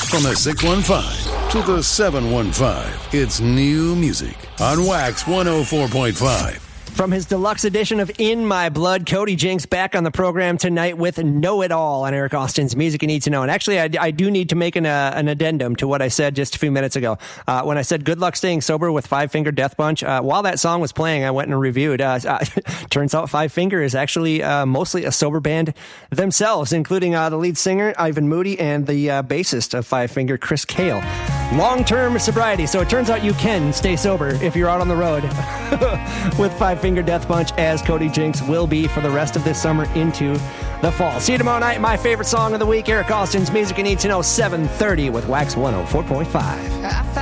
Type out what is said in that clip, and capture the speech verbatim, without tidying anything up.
From the six one five to the seven one five, it's new music on Wax one oh four point five. From his deluxe edition of In My Blood, Cody Jinks back on the program tonight with Know It All on Eric Austin's Music You Need to Know. And actually, I, I do need to make an, uh, an addendum to what I said just a few minutes ago. Uh, when I said good luck staying sober with Five Finger Death Punch, uh, while that song was playing, I went and reviewed. Uh, uh, turns out Five Finger is actually uh, mostly a sober band themselves, including uh, the lead singer, Ivan Moody, and the uh, bassist of Five Finger, Chris Cale. Long-term sobriety, so it turns out you can stay sober if you're out on the road with Five Finger Death Punch, as Cody Jinks will be for the rest of this summer into the fall. See you tomorrow night. My favorite song of the week, Eric Austin's Music You Need to Know, seven thirty with Wax one oh four point five.